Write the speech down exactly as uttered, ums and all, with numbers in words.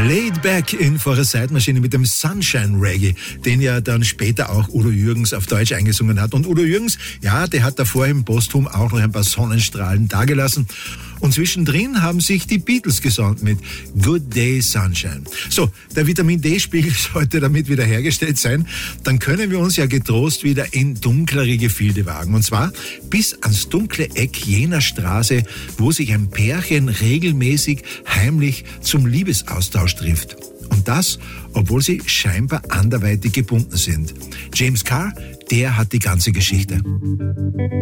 Laid Back in For a Zeitmaschine mit dem Sunshine Reggae, den ja dann später auch Udo Jürgens auf Deutsch eingesungen hat. Und Udo Jürgens, ja, der hat davor im Posthum auch noch ein paar Sonnenstrahlen dagelassen. Und zwischendrin haben sich die Beatles gesonnt mit Good Day Sunshine. So, der Vitamin-D-Spiegel sollte damit wieder hergestellt sein. Dann können wir uns ja getrost wieder in dunklere Gefilde wagen. Und zwar bis ans dunkle Eck jener Straße, wo sich ein Pärchen regelmäßig heimlich zum Liebesaustausch trifft. Und das, obwohl sie scheinbar anderweitig gebunden sind. James Carr, der hat die ganze Geschichte.